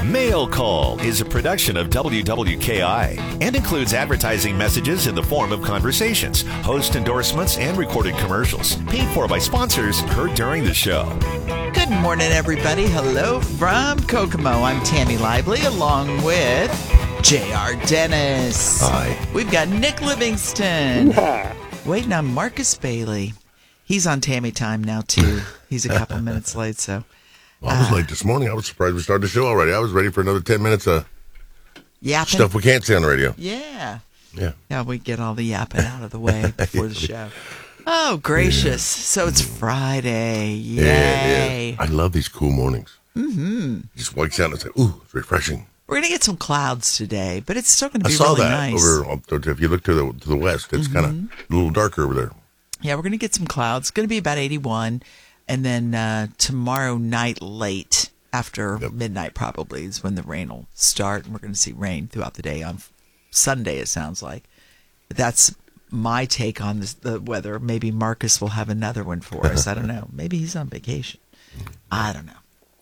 Mail Call is a production of WWKI and includes advertising messages in the form of conversations, host endorsements, and recorded commercials paid for by sponsors heard during the show. Good morning, everybody. Hello from Kokomo. I'm Tammy Lively along with J.R. Dennis. Hi. We've got Nick Livingston. Yeah. Waiting on Marcus Bailey. He's on Tammy time now, too. He's a couple minutes late, so. Well, I was late this morning. I was surprised we started the show already. I was ready for another 10 minutes of Yapping. stuff we can't say on the radio. Yeah. Yeah. Yeah, we get all the yapping out of the way before the show. Oh, gracious. Yeah. So it's Friday. Yay. Yeah. I love these cool mornings. Mm-hmm. Just wakes out and say, ooh, it's refreshing. We're going to get some clouds today, but it's still going to be really nice. I saw that over, if you look to the west, it's kind of a little darker over there. Yeah, we're going to get some clouds. It's going to be about 81. And then tomorrow night late, after midnight probably, is when the rain will start. And we're going to see rain throughout the day on Sunday, it sounds like. But that's my take on the weather. Maybe Marcus will have another one for us. I don't know. Maybe he's on vacation. I don't know.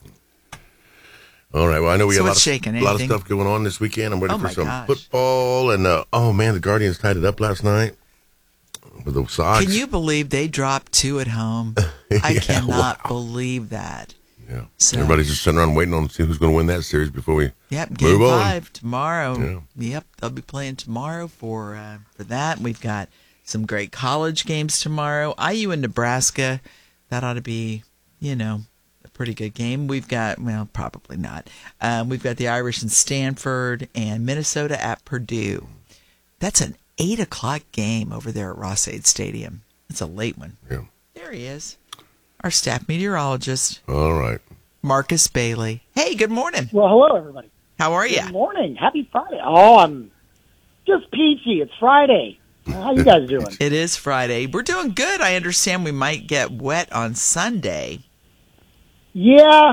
All right. Well, I know we got a lot of stuff going on this weekend. I'm ready for some football. And, oh, man, the Guardians tied it up last night with the Sox. Can you believe they dropped 2 at home? I cannot believe that. Yeah. So, everybody's just sitting around waiting on to see who's going to win that series before we Game move 5 tomorrow. Yeah. Yep, they'll be playing tomorrow for that. We've got some great college games tomorrow. IU and Nebraska, that ought to be, a pretty good game. We've got, well, probably not. We've got the Irish and Stanford and Minnesota at Purdue. That's an 8 o'clock game over there at Ross-Ade Stadium. It's a late one. Yeah. There he is. Our staff meteorologist. All right. Marcus Bailey. Hey, good morning. Well, hello, everybody. How are you? Good morning. Happy Friday. Oh, I'm just peachy. It's Friday. How you guys doing? It is Friday. We're doing good. I understand we might get wet on Sunday. Yeah.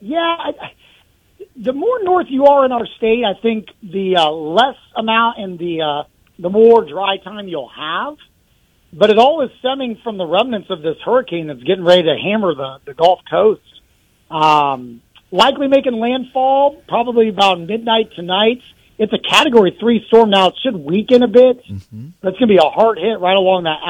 The more north you are in our state, I think the less amount and the more dry time you'll have. But it all is stemming from the remnants of this hurricane that's getting ready to hammer the Gulf Coast. Likely making landfall probably about midnight tonight. It's a Category 3 storm now. It should weaken a bit, but it's going to be a hard hit right along that